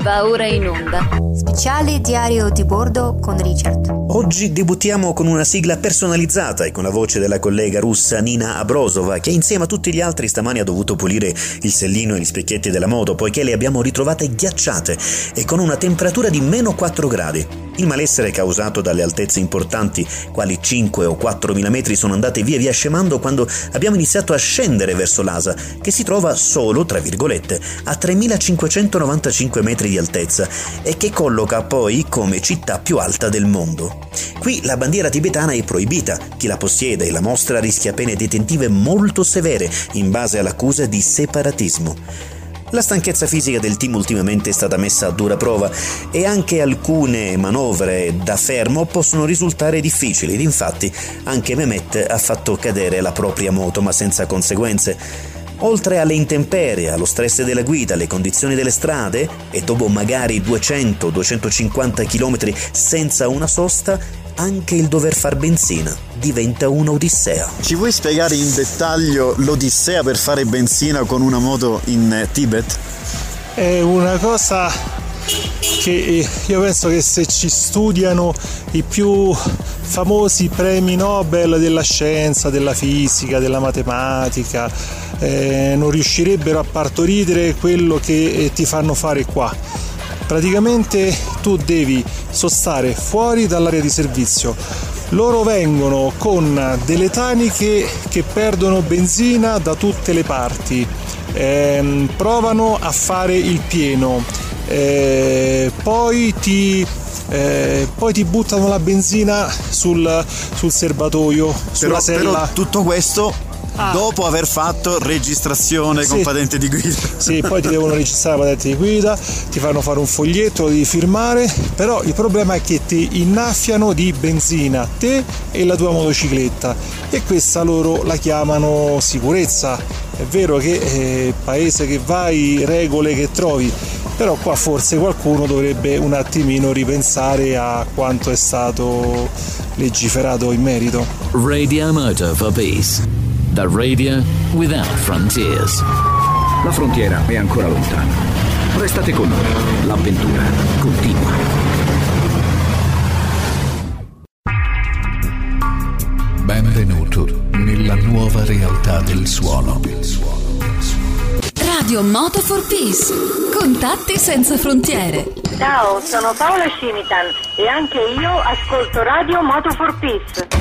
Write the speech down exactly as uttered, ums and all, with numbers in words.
Va ora in onda Speciale diario di bordo con Richard. Oggi debuttiamo con una sigla personalizzata e con la voce della collega russa Nina Abrosova, che insieme a tutti gli altri stamani ha dovuto pulire il sellino e gli specchietti della moto, poiché le abbiamo ritrovate ghiacciate e con una temperatura di meno quattro gradi. Il malessere causato dalle altezze importanti, quali cinque o quattromila metri, sono andate via via scemando quando abbiamo iniziato a scendere verso Lhasa, che si trova solo, tra virgolette, a tremilacinquecentonovantacinque metri di altezza e che colloca poi come città più alta del mondo. Qui la bandiera tibetana è proibita, chi la possiede e la mostra rischia pene detentive molto severe in base all'accusa di separatismo. La stanchezza fisica del team ultimamente è stata messa a dura prova e anche alcune manovre da fermo possono risultare difficili ed infatti anche Mehmet ha fatto cadere la propria moto ma senza conseguenze. Oltre alle intemperie, allo stress della guida, alle condizioni delle strade e dopo magari duecento duecentocinquanta chilometri senza una sosta, anche il dover far benzina diventa un'odissea. Ci vuoi spiegare in dettaglio l'odissea per fare benzina con una moto in Tibet? È una cosa che io penso che se ci studiano i più famosi premi Nobel della scienza, della fisica, della matematica, eh, non riuscirebbero a partorire quello che eh, ti fanno fare qua. Praticamente tu devi sostare fuori dall'area di servizio. Loro vengono con delle taniche che perdono benzina da tutte le parti, ehm, provano a fare il pieno, eh, poi ti Eh, poi ti buttano la benzina sul, sul serbatoio, sulla però, sella. Però tutto questo ah. dopo aver fatto registrazione sì. con patente di guida. Sì, poi ti devono registrare la patente di guida, ti fanno fare un foglietto, lo devi firmare, però il problema è che ti innaffiano di benzina te e la tua motocicletta e questa loro la chiamano sicurezza. È vero che eh, paese che vai, regole che trovi, però qua forse qualcuno dovrebbe un attimino ripensare a quanto è stato legiferato in merito. Radio Moto for Peace, the radio without frontiers. La frontiera è ancora lontana. Restate con noi, l'avventura continua. Benvenuto nella nuova realtà del suono. Radio Moto for Peace. Contatti senza frontiere. Ciao, sono Paola Scimitan e anche io ascolto Radio Moto for Peace.